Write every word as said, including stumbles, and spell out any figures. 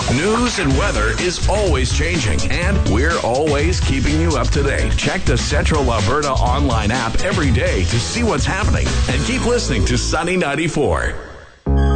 News and weather is always changing, and we're always keeping you up to date. Check the Central Alberta online app every day to see what's happening, and keep listening to Sunny ninety-four.